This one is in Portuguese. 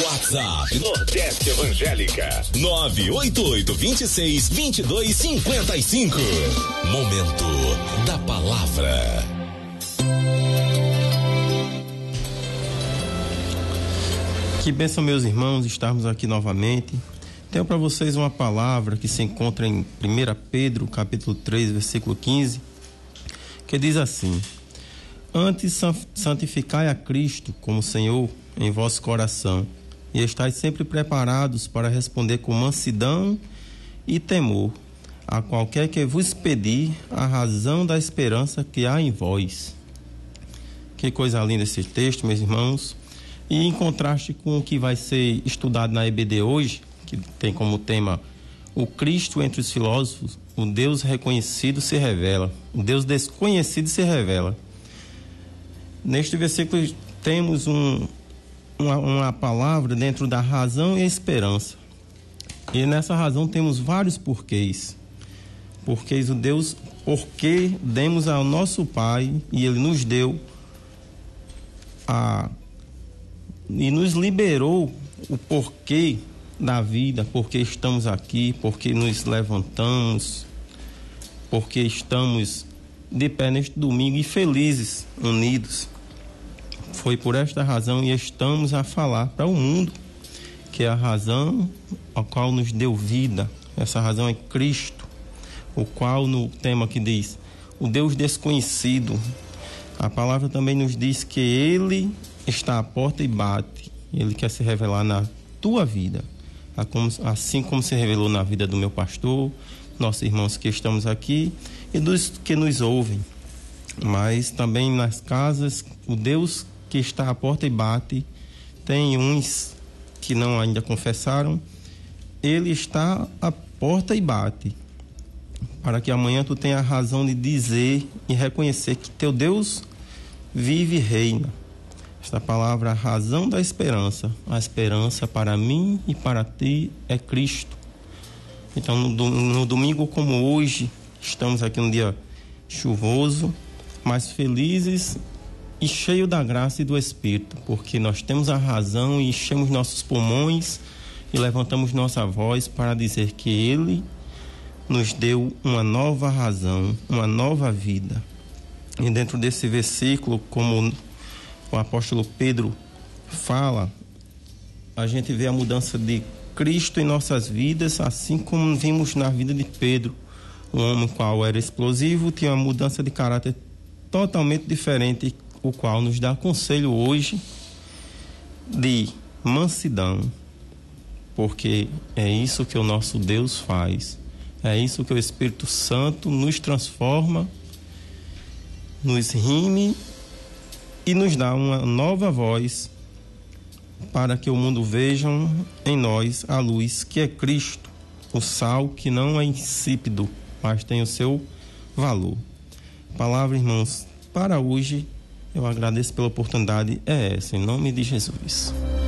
WhatsApp Nordeste Evangélica 988262255. Momento da Palavra. Que bênção, meus irmãos, estarmos aqui novamente. Tenho para vocês uma palavra que se encontra em 1 Pedro, capítulo 3, versículo 15, que diz assim: Antes santificai a Cristo como Senhor em vosso coração, e estais sempre preparados para responder com mansidão e temor a qualquer que vos pedir a razão da esperança que há em vós. Que coisa linda esse texto, meus irmãos. E em contraste com o que vai ser estudado na EBD hoje, que tem como tema o Cristo entre os filósofos, o Deus reconhecido se revela, o Deus desconhecido se revela. Neste versículo temos uma palavra dentro da razão e a esperança. E nessa razão temos vários porquês. Porquês o Deus, porque demos ao nosso Pai e Ele nos deu e nos liberou o porquê da vida, porque estamos aqui, porque nos levantamos, porque estamos de pé neste domingo e felizes, unidos. Foi por esta razão e estamos a falar para o mundo, que é a razão a qual nos deu vida. Essa razão é Cristo, o qual no tema que diz, o Deus desconhecido. A palavra também nos diz que Ele está à porta e bate. Ele quer se revelar na tua vida, assim como se revelou na vida do meu pastor, nossos irmãos que estamos aqui e dos que nos ouvem. Mas também nas casas, o Deus que está à porta e bate, tem uns que não ainda confessaram, Ele está à porta e bate, para que amanhã tu tenha a razão de dizer e reconhecer que teu Deus vive e reina. Esta palavra, a razão da esperança, a esperança para mim e para ti é Cristo. Então, no domingo como hoje, estamos aqui um dia chuvoso, mas felizes e cheio da graça e do Espírito, porque nós temos a razão e enchemos nossos pulmões e levantamos nossa voz para dizer que Ele nos deu uma nova razão, uma nova vida. E dentro desse versículo, como o apóstolo Pedro fala, a gente vê a mudança de Cristo em nossas vidas, assim como vimos na vida de Pedro, um homem qual era explosivo, tinha uma mudança de caráter totalmente diferente, o qual nos dá conselho hoje de mansidão, porque é isso que o nosso Deus faz, é isso que o Espírito Santo nos transforma, nos rime e nos dá uma nova voz para que o mundo veja em nós a luz que é Cristo, o sal que não é insípido, mas tem o seu valor. Palavra, irmãos, para hoje eu agradeço pela oportunidade, é essa, em nome de Jesus.